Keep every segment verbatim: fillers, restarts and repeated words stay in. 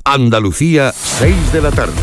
Andalucía, seis de la tarde.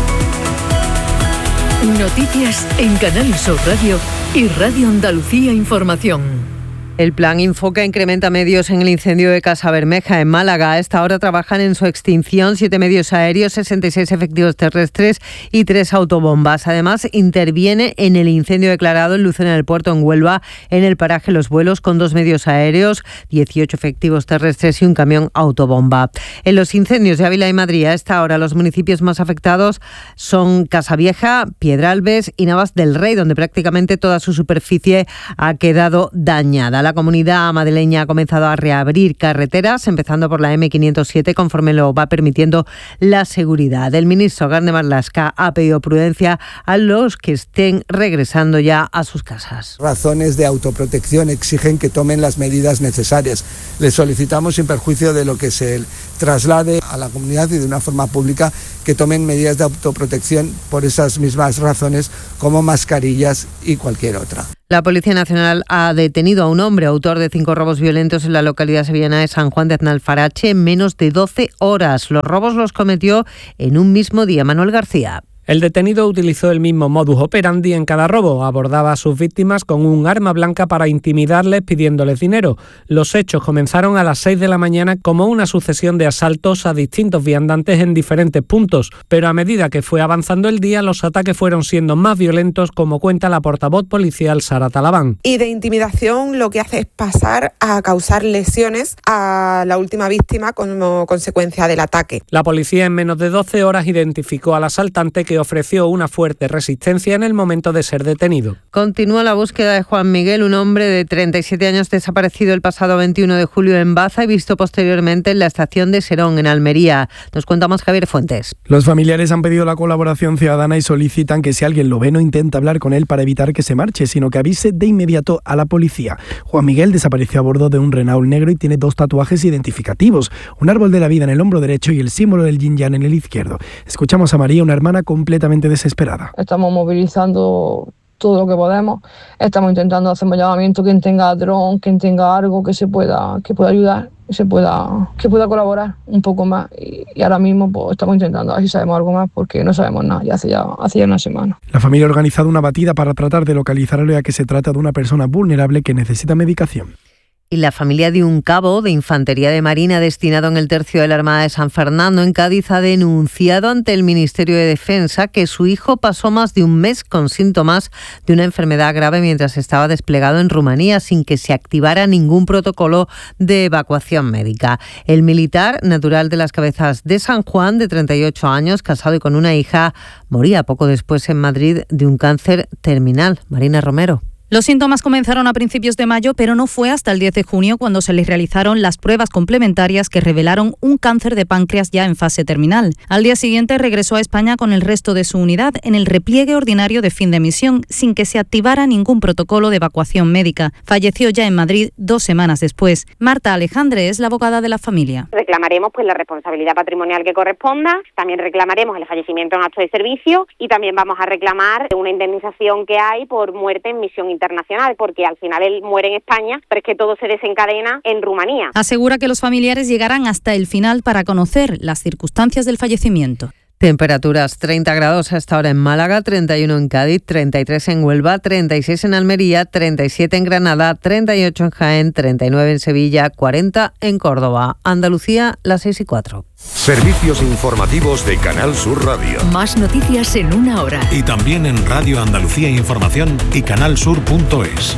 Noticias en Canal Sur Radio y Radio Andalucía Información. El plan Infoca incrementa medios en el incendio de Casa Bermeja, en Málaga. A esta hora trabajan en su extinción siete medios aéreos, sesenta y seis efectivos terrestres y tres autobombas. Además, interviene en el incendio declarado en Lucena del Puerto, en Huelva, en el paraje Los Vuelos, con dos medios aéreos, dieciocho efectivos terrestres y un camión autobomba. En los incendios de Ávila y Madrid, a esta hora los municipios más afectados son Casavieja, Piedralbes y Navas del Rey, donde prácticamente toda su superficie ha quedado dañada. La comunidad madrileña ha comenzado a reabrir carreteras, empezando por la eme quinientos siete, conforme lo va permitiendo la seguridad. El ministro Garde Marlaska ha pedido prudencia a los que estén regresando ya a sus casas. Razones de autoprotección exigen que tomen las medidas necesarias. Les solicitamos, sin perjuicio de lo que se traslade a la comunidad y de una forma pública, que tomen medidas de autoprotección por esas mismas razones, como mascarillas y cualquier otra. La Policía Nacional ha detenido a un hombre autor de cinco robos violentos en la localidad sevillana de San Juan de Aznalfarache en menos de doce horas. Los robos los cometió en un mismo día. Manuel García. El detenido utilizó el mismo modus operandi en cada robo. Abordaba a sus víctimas con un arma blanca para intimidarles pidiéndoles dinero. Los hechos comenzaron a las seis de la mañana como una sucesión de asaltos a distintos viandantes en diferentes puntos. Pero a medida que fue avanzando el día, los ataques fueron siendo más violentos, como cuenta la portavoz policial Sara Talabán. Y de intimidación lo que hace es pasar a causar lesiones a la última víctima como consecuencia del ataque. La policía en menos de doce horas identificó al asaltante, que ofreció una fuerte resistencia en el momento de ser detenido. Continúa la búsqueda de Juan Miguel, un hombre de treinta y siete años desaparecido el pasado veintiuno de julio en Baza y visto posteriormente en la estación de Serón, en Almería. Nos cuenta más Javier Fuentes. Los familiares han pedido la colaboración ciudadana y solicitan que si alguien lo ve no intente hablar con él para evitar que se marche, sino que avise de inmediato a la policía. Juan Miguel desapareció a bordo de un Renault negro y tiene dos tatuajes identificativos, un árbol de la vida en el hombro derecho y el símbolo del yin yang en el izquierdo. Escuchamos a María, una hermana con completamente desesperada. Estamos movilizando todo lo que podemos, estamos intentando hacer un llamamiento, quien tenga dron, quien tenga algo que se pueda, que pueda ayudar, que se pueda, que pueda colaborar un poco más, y, y ahora mismo pues estamos intentando a ver si sabemos algo más, porque no sabemos nada, ya hace ya, hace ya una semana. La familia ha organizado una batida para tratar de localizarlo, ya que se trata de una persona vulnerable que necesita medicación. Y la familia de un cabo de Infantería de Marina destinado en el tercio de la Armada de San Fernando, en Cádiz, ha denunciado ante el Ministerio de Defensa que su hijo pasó más de un mes con síntomas de una enfermedad grave mientras estaba desplegado en Rumanía, sin que se activara ningún protocolo de evacuación médica. El militar, natural de Las Cabezas de San Juan, de treinta y ocho años, casado y con una hija, moría poco después en Madrid de un cáncer terminal. Marina Romero. Los síntomas comenzaron a principios de mayo, pero no fue hasta el diez de junio cuando se les realizaron las pruebas complementarias que revelaron un cáncer de páncreas ya en fase terminal. Al día siguiente regresó a España con el resto de su unidad en el repliegue ordinario de fin de misión, sin que se activara ningún protocolo de evacuación médica. Falleció ya en Madrid dos semanas después. Marta Alejandre es la abogada de la familia. Reclamaremos pues la responsabilidad patrimonial que corresponda, también reclamaremos el fallecimiento en acto de servicio y también vamos a reclamar una indemnización que hay por muerte en misión internacional, porque al final él muere en España, pero es que todo se desencadena en Rumanía. Asegura que los familiares llegarán hasta el final para conocer las circunstancias del fallecimiento. Temperaturas: treinta grados a esta hora en Málaga, treinta y uno en Cádiz, treinta y tres en Huelva, treinta y seis en Almería, treinta y siete en Granada, treinta y ocho en Jaén, treinta y nueve en Sevilla, cuarenta en Córdoba. Andalucía, las seis y cuatro. Servicios informativos de Canal Sur Radio. Más noticias en una hora. Y también en Radio Andalucía Información y canalsur punto es.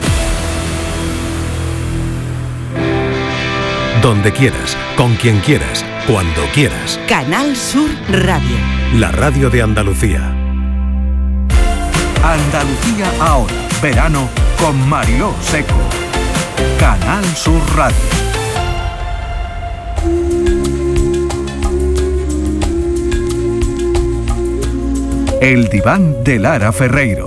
Donde quieras, con quien quieras, cuando quieras. Canal Sur Radio. La radio de Andalucía. Andalucía ahora. Verano con Mariló Seco. Canal Sur Radio. El diván de Lara Ferreiro.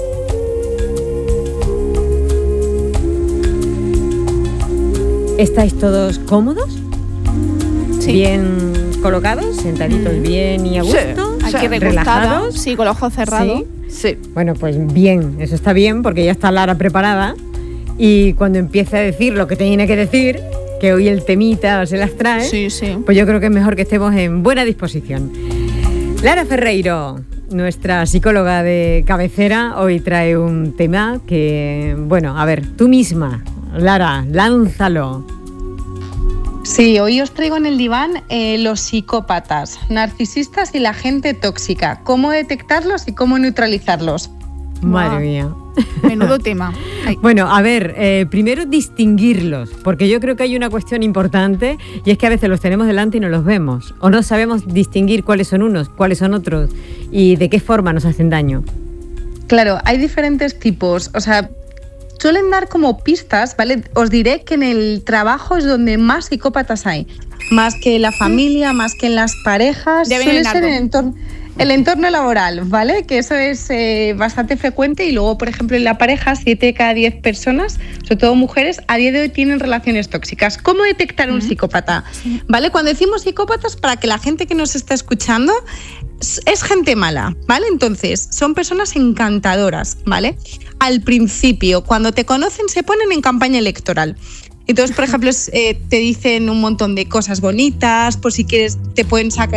¿Estáis todos cómodos? Sí. ¿Bien colocados? ¿Sentaditos mm. bien y a gusto? Sí. Aquí ¿Relajados? Sí, con los ojos cerrados. ¿Sí? Sí. Bueno, pues bien, eso está bien porque ya está Lara preparada y cuando empiece a decir lo que tiene que decir, que hoy el temita se las trae, sí, sí. pues yo creo que es mejor que estemos en buena disposición. Lara Ferreiro, nuestra psicóloga de cabecera, hoy trae un tema que, bueno, a ver, tú misma, Lara, lánzalo. Sí, hoy os traigo en el diván eh, los psicópatas, narcisistas y la gente tóxica. ¿Cómo detectarlos y cómo neutralizarlos? Madre Wow. mía. Menudo tema. Ay. Bueno, a ver, eh, primero distinguirlos, porque yo creo que hay una cuestión importante y es que a veces los tenemos delante y no los vemos, o no sabemos distinguir cuáles son unos, cuáles son otros y de qué forma nos hacen daño. Claro, hay diferentes tipos, o sea, suelen dar como pistas, ¿vale? Os diré que en el trabajo es donde más psicópatas hay, más que en la familia, más que en las parejas, Deben suele en ser algo. en el entorno, el entorno laboral, ¿vale? Que eso es eh, bastante frecuente y luego, por ejemplo, en la pareja, siete de cada diez personas, sobre todo mujeres, a día de hoy tienen relaciones tóxicas. ¿Cómo detectar un psicópata? ¿Vale? Cuando decimos psicópatas, para que la gente que nos está escuchando, es es gente mala, ¿vale? Entonces, son personas encantadoras, ¿vale? Al principio, cuando te conocen, se ponen en campaña electoral. Entonces, por ejemplo, es, eh, te dicen un montón de cosas bonitas, por si quieres, te pueden sacar